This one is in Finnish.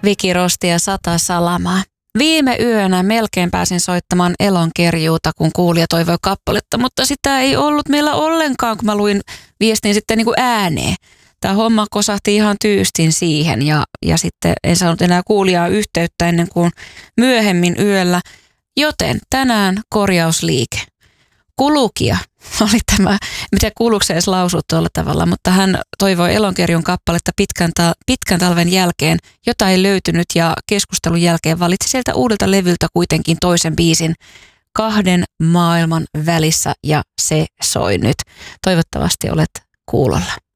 Viki Rosti ja Sata Salamaa. Viime yönä melkein pääsin soittamaan Elonkerjuuta, kun kuulija toivoi kappaletta, mutta sitä ei ollut meillä ollenkaan, kun mä luin viestin sitten niin kuin ääneen. Tämä homma kosahti ihan tyystin siihen ja sitten en saanut enää kuulijaa yhteyttä ennen kuin myöhemmin yöllä, joten tänään korjausliike. Kulukija oli tämä, mitä kuuluuko se edes lausua tuolla tavalla, mutta hän toivoi Elonkerjun kappaletta pitkän talven jälkeen, jota ei löytynyt ja keskustelun jälkeen valitsi sieltä uudelta levyltä kuitenkin toisen biisin Kahden maailman välissä ja se soi nyt. Toivottavasti olet kuulolla.